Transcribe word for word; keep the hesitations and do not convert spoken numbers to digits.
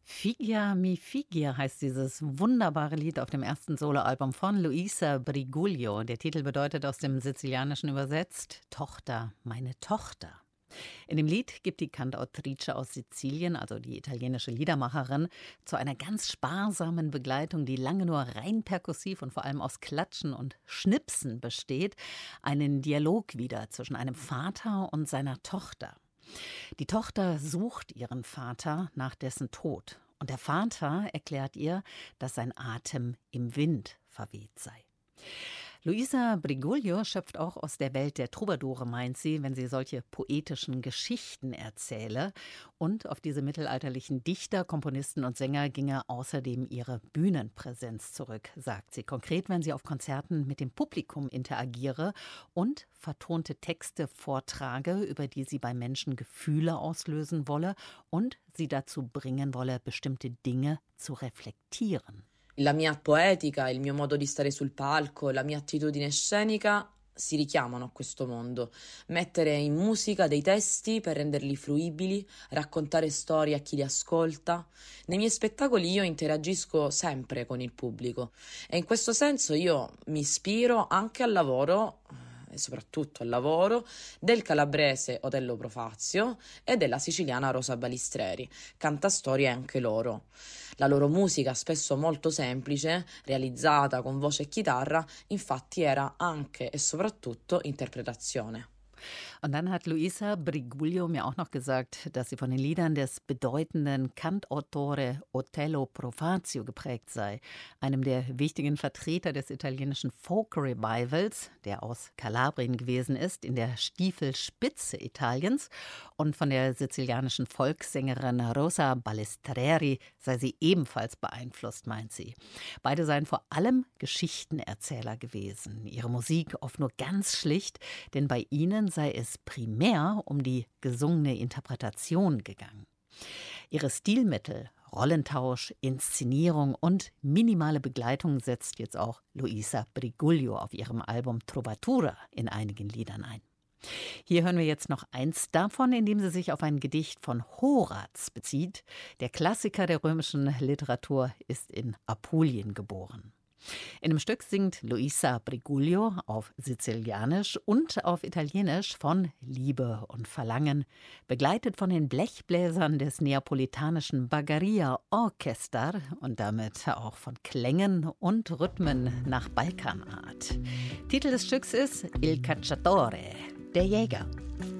Figia mi Figia heißt dieses wunderbare Lied auf dem ersten Soloalbum von Luisa Briguglio. Der Titel bedeutet aus dem Sizilianischen übersetzt Tochter, meine Tochter. In dem Lied gibt die Cantautrice aus Sizilien, also die italienische Liedermacherin, zu einer ganz sparsamen Begleitung, die lange nur rein perkussiv und vor allem aus Klatschen und Schnipsen besteht, einen Dialog wieder zwischen einem Vater und seiner Tochter. Die Tochter sucht ihren Vater nach dessen Tod. Und der Vater erklärt ihr, dass sein Atem im Wind verweht sei. Luisa Briguglio schöpft auch aus der Welt der Troubadoure, meint sie, wenn sie solche poetischen Geschichten erzähle. Und auf diese mittelalterlichen Dichter, Komponisten und Sänger ginge außerdem ihre Bühnenpräsenz zurück, sagt sie. Konkret, wenn sie auf Konzerten mit dem Publikum interagiere und vertonte Texte vortrage, über die sie bei Menschen Gefühle auslösen wolle und sie dazu bringen wolle, bestimmte Dinge zu reflektieren. La mia poetica, il mio modo di stare sul palco, la mia attitudine scenica si richiamano a questo mondo. Mettere in musica dei testi per renderli fruibili, raccontare storie a chi li ascolta. Nei miei spettacoli io interagisco sempre con il pubblico e in questo senso io mi ispiro anche al lavoro e soprattutto al lavoro del calabrese Otello Profazio e della siciliana Rosa Balistreri, cantastorie anche loro. La loro musica, spesso molto semplice, realizzata con voce e chitarra, infatti era anche e soprattutto interpretazione. Und dann hat Luisa Briguglio mir auch noch gesagt, dass sie von den Liedern des bedeutenden Cantautore Otello Profazio geprägt sei, einem der wichtigen Vertreter des italienischen Folk-Revivals, der aus Kalabrien gewesen ist, in der Stiefelspitze Italiens. Und von der sizilianischen Volkssängerin Rosa Balistreri sei sie ebenfalls beeinflusst, meint sie. Beide seien vor allem Geschichtenerzähler gewesen. Ihre Musik oft nur ganz schlicht, denn bei ihnen sei es primär um die gesungene Interpretation gegangen. Ihre Stilmittel, Rollentausch, Inszenierung und minimale Begleitung setzt jetzt auch Luisa Briguglio auf ihrem Album Trovatura in einigen Liedern ein. Hier hören wir jetzt noch eins davon, in dem sie sich auf ein Gedicht von Horaz bezieht. Der Klassiker der römischen Literatur ist in Apulien geboren. In dem Stück singt Luisa Briguglio auf Sizilianisch und auf Italienisch von Liebe und Verlangen, begleitet von den Blechbläsern des neapolitanischen Baggaria Orchester und damit auch von Klängen und Rhythmen nach Balkanart. Titel des Stücks ist Il Cacciatore, der Jäger.